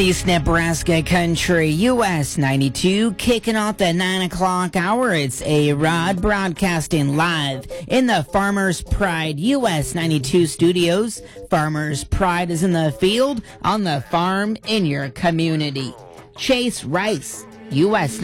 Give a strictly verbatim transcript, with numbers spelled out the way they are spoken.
East Nebraska Country, U S ninety-two, kicking off the nine o'clock hour. It's A-Rod broadcasting live in the Farmers Pride U S ninety-two studios. Farmers Pride is in the field, on the farm, in your community. Chase Rice, U S